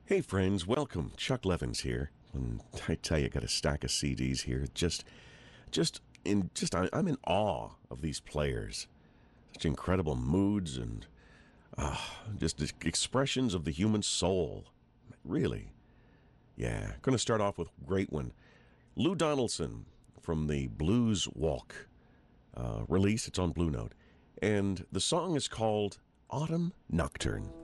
Hey friends, welcome. Chuck Levins here. And I tell you, I got a stack of CDs here. I'm in awe of these players. Such incredible moods and just expressions of the human soul. Really. Yeah. Going to start off with a great one. Lou Donaldson from the Blues Walk release. It's on Blue Note. And the song is called Autumn Nocturne.